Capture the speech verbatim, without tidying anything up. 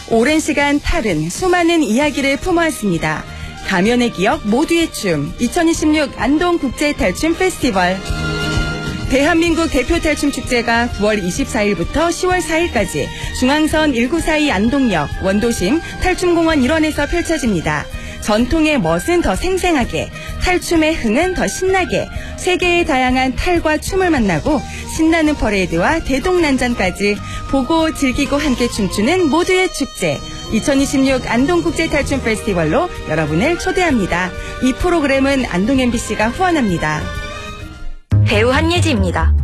오랜 시간 탈은 수많은 이야기를 품어왔습니다. 가면의 기억 모두의 춤 이천이십육 안동국제탈춤 페스티벌. 대한민국 대표 탈춤 축제가 구월 이십사일부터 시월 사일까지 중앙선 일구사이 안동역 원도심 탈춤공원 일원에서 펼쳐집니다. 전통의 멋은 더 생생하게, 탈춤의 흥은 더 신나게, 세계의 다양한 탈과 춤을 만나고 신나는 퍼레이드와 대동난전까지 보고 즐기고 함께 춤추는 모두의 축제. 이천이십육 안동국제탈춤 페스티벌로 여러분을 초대합니다. 이 프로그램은 안동 엠비씨가 후원합니다. 배우 한예지입니다.